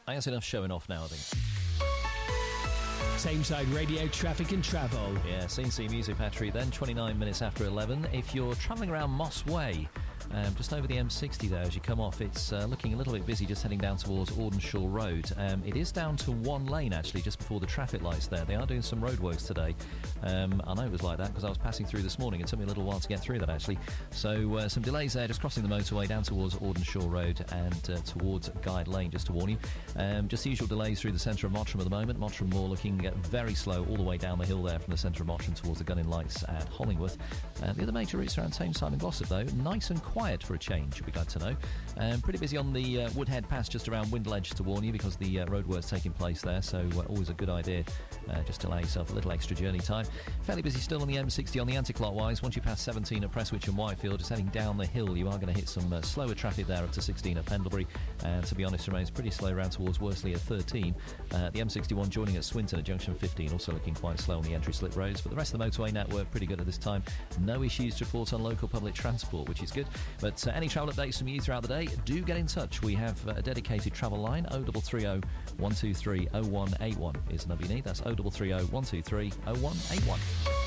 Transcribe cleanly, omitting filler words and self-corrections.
That's enough showing off now, I think. Tameside Radio Traffic and Travel. Yeah, CNC Music Factory then, 29 minutes after 11. If you're travelling around Moss Way, just over the M60 there as you come off, it's looking a little bit busy just heading down towards Audenshaw Road. It is down to one lane actually just before the traffic lights there. They are doing some roadworks today. I know it was like that because I was passing through this morning. It took me a little while to get through that actually. So some delays there just crossing the motorway down towards Audenshaw Road and towards Guide Lane, just to warn you. Just the usual delays through the centre of Mottram at the moment. Mottram Moor looking very slow all the way down the hill there from the centre of Mottram towards the Gunning Lights at Hollingworth. The other major routes around Tameside and Glossop though, nice and quiet for a change, we're glad to know. Pretty busy on the Woodhead Pass just around Windle Edge, to warn you, because the roadwork's taking place there, so always a good idea just to allow yourself a little extra journey time. Fairly busy still on the M60 on the anti-clockwise. Once you pass 17 at Prestwich and Whitefield, just heading down the hill, you are going to hit some slower traffic there up to 16 at Pendlebury, and to be honest remains pretty slow around towards Worsley at 13. The M61 joining at Swinton at junction 15, also looking quite slow on the entry slip roads, but the rest of the motorway network pretty good at this time. No issues to report on local public transport, which is good. But any travel updates from you throughout the day, do get in touch. We have a dedicated travel line. 0330 123 0181 is the number you need. That's 0330 123 0181.